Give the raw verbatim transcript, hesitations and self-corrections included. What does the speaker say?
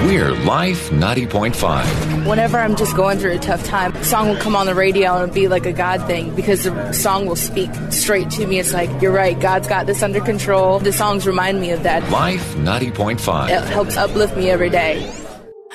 We're Life ninety point five. Whenever I'm just going through a tough time, a song will come on the radio and it'll be like a God thing because the song will speak straight to me. It's like, you're right, God's got this under control. The songs remind me of that. Life ninety point five. It helps uplift me every day.